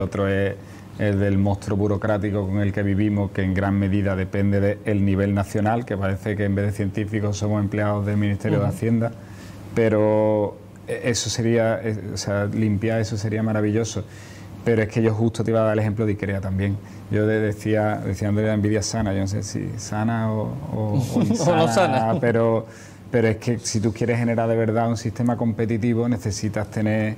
otro es el del monstruo burocrático con el que vivimos, que en gran medida depende del nivel nacional, que parece que en vez de científicos somos empleados del Ministerio de Hacienda, pero eso sería, o sea, limpiar eso sería maravilloso. Pero es que yo justo te iba a dar el ejemplo de IKEA también. Yo decía de la envidia sana, yo no sé si sana o insana, o no sana. pero es que si tú quieres generar de verdad un sistema competitivo, necesitas tener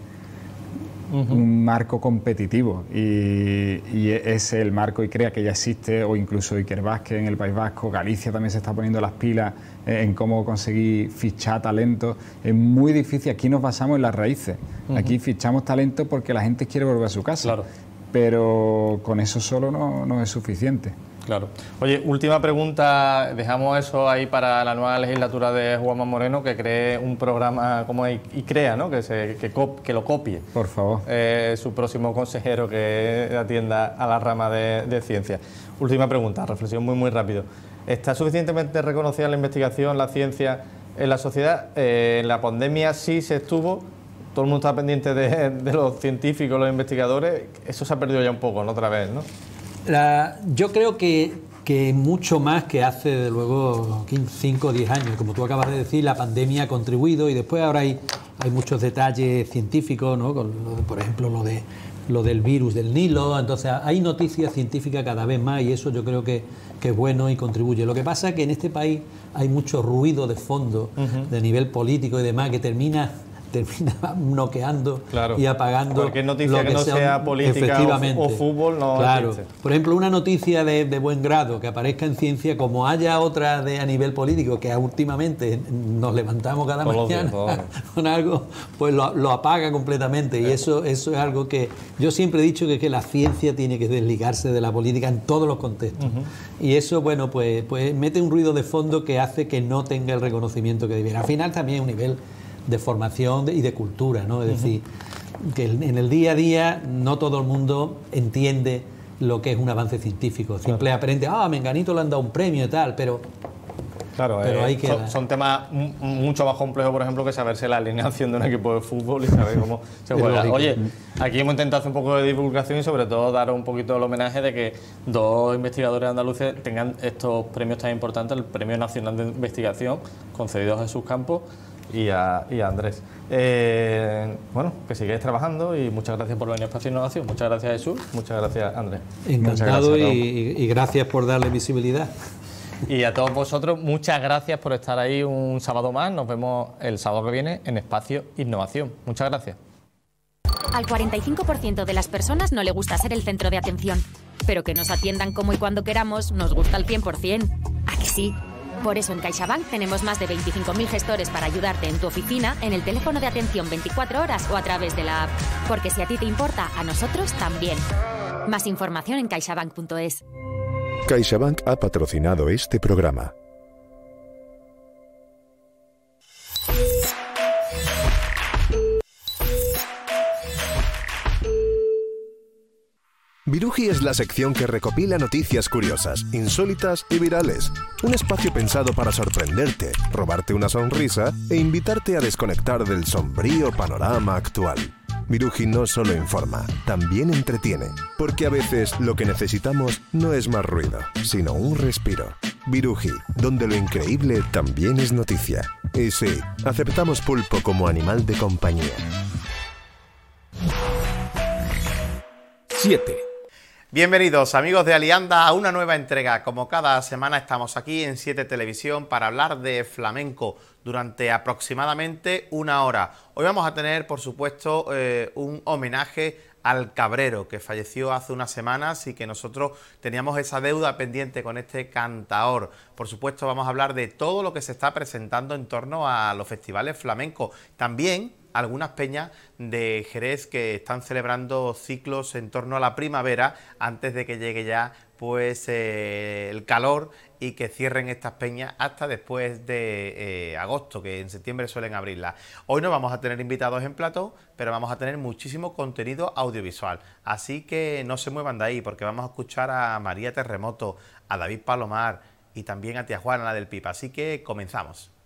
un marco competitivo, y es el marco IKEA que ya existe, o incluso Ikerbasque en el País Vasco. Galicia también se está poniendo las pilas en cómo conseguir fichar talento. Es muy difícil, aquí nos basamos en las raíces, aquí fichamos talento porque la gente quiere volver a su casa, claro, pero con eso solo no es suficiente. Claro. Oye, última pregunta, dejamos eso ahí para la nueva legislatura de Juanma Moreno, que cree un programa como IKEA, ¿no? Que lo copie. Por favor. Su próximo consejero que atienda a la rama de ciencia. Última pregunta, reflexión muy rápido. ¿Está suficientemente reconocida la investigación, la ciencia en la sociedad? En la pandemia sí se estuvo, todo el mundo está pendiente de los científicos, los investigadores. Eso se ha perdido ya un poco, ¿no? Otra vez, ¿no? Yo creo que mucho más que hace, de luego, 5 o 10 años. Como tú acabas de decir, la pandemia ha contribuido, y después ahora hay muchos detalles científicos, ¿no? Por ejemplo, lo del virus del Nilo. Entonces, hay noticias científicas cada vez más, y eso yo creo que es bueno y contribuye. Lo que pasa es que en este país hay mucho ruido de fondo, de nivel político y demás, que termina noqueando, claro, y apagando cualquier noticia que no sea política o fútbol, no, claro, existe. Por ejemplo, una noticia de buen grado que aparezca en ciencia, como haya otra a nivel político, que últimamente nos levantamos cada mañana con algo, pues lo apaga completamente. Y eso es algo que yo siempre he dicho, que la ciencia tiene que desligarse de la política en todos los contextos. Y eso, bueno, pues mete un ruido de fondo que hace que no tenga el reconocimiento que debiera. Al final también es un nivel de formación y de cultura, ¿no? Es decir, que en el día a día no todo el mundo entiende lo que es un avance científico. Siempre aprende, Menganito le han dado un premio y tal, pero ahí queda. Son temas mucho más complejos, por ejemplo, que saberse la alineación de un equipo de fútbol y saber cómo se juega. Oye, aquí hemos intentado hacer un poco de divulgación y sobre todo dar un poquito el homenaje de que 2 investigadores andaluces tengan estos premios tan importantes, el Premio Nacional de Investigación, concedido a Jesús Campos y a Andrés. Bueno, que sigáis trabajando, y muchas gracias por venir a Espacio Innovación. Muchas gracias, Jesús. Muchas gracias, Andrés. Encantado, gracias, y gracias por darle visibilidad. Y a todos vosotros, muchas gracias por estar ahí un sábado más. Nos vemos el sábado que viene en Espacio Innovación. Muchas gracias. Al 45% de las personas no le gusta ser el centro de atención, pero que nos atiendan como y cuando queramos nos gusta al 100%. ¿A que sí? Por eso en CaixaBank tenemos más de 25.000 gestores para ayudarte en tu oficina, en el teléfono de atención 24 horas o a través de la app. Porque si a ti te importa, a nosotros también. Más información en caixabank.es. CaixaBank ha patrocinado este programa. Viruji es la sección que recopila noticias curiosas, insólitas y virales. Un espacio pensado para sorprenderte, robarte una sonrisa e invitarte a desconectar del sombrío panorama actual. Viruji no solo informa, también entretiene, porque a veces lo que necesitamos no es más ruido, sino un respiro. Viruji, donde lo increíble también es noticia. Y sí, aceptamos pulpo como animal de compañía. 7. Bienvenidos, amigos de Alianda, a una nueva entrega. Como cada semana estamos aquí en 7 Televisión para hablar de flamenco durante aproximadamente 1 hora. Hoy vamos a tener, por supuesto, un homenaje al Cabrero, que falleció hace unas semanas y que nosotros teníamos esa deuda pendiente con este cantaor. Por supuesto, vamos a hablar de todo lo que se está presentando en torno a los festivales flamencos. También algunas peñas de Jerez que están celebrando ciclos en torno a la primavera antes de que llegue ya pues el calor y que cierren estas peñas hasta después de agosto, que en septiembre suelen abrirlas. Hoy no vamos a tener invitados en plató, pero vamos a tener muchísimo contenido audiovisual. Así que no se muevan de ahí, porque vamos a escuchar a María Terremoto, a David Palomar y también a Tía Juana, la del Pipa. Así que comenzamos.